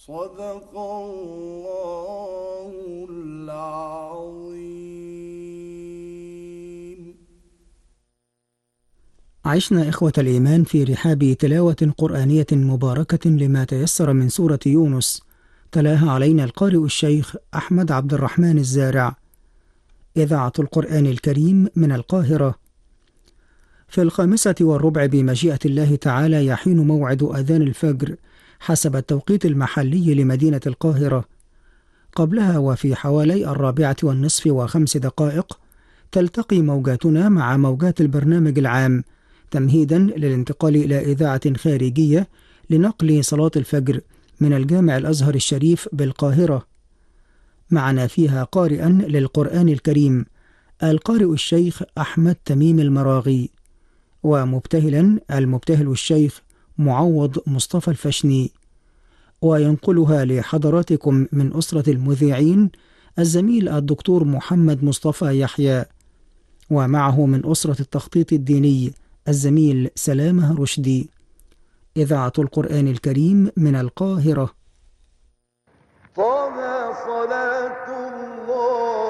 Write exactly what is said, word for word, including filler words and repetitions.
صدق الله العظيم. عشنا إخوة الإيمان في رحاب تلاوة قرآنية مباركة لما تيسر من سورة يونس، تلاها علينا القارئ الشيخ أحمد عبد الرحمن الزارع. إذاعة القرآن الكريم من القاهرة. في الخامسة والربع بمشيئة الله تعالى يحين موعد أذان الفجر حسب التوقيت المحلي لمدينة القاهرة. قبلها وفي حوالي الرابعة والنصف وخمس دقائق تلتقي موجاتنا مع موجات البرنامج العام، تمهيدا للانتقال إلى إذاعة خارجية لنقل صلاة الفجر من الجامع الأزهر الشريف بالقاهرة. معنا فيها قارئا للقرآن الكريم القارئ الشيخ أحمد تميم المراغي، ومبتهلا المبتهل الشيخ معوض مصطفى الفشني. وينقلها لحضراتكم من أسرة المذيعين الزميل الدكتور محمد مصطفى يحيى، ومعه من أسرة التخطيط الديني الزميل سلامة رشدي. إذاعة القرآن الكريم من القاهرة. طه صلاة الله